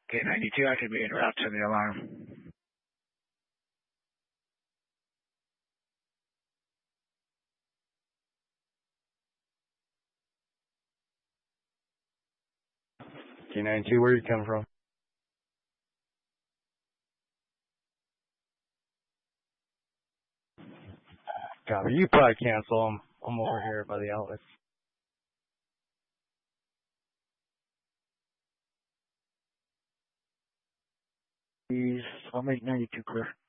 Okay, 92, I could be en route to the alarm. K92, where are you coming from? Copy. You probably cancel them. I'm over here by the outlets. Please, I'll make 92 clear.